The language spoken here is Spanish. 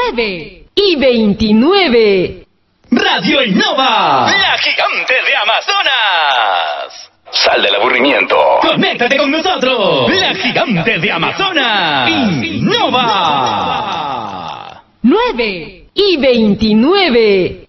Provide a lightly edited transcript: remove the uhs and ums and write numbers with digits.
9:29. Radio Innova, la gigante de Amazonas. Sal del aburrimiento. Conéctate con nosotros. La gigante de Amazonas. Innova. 9:29.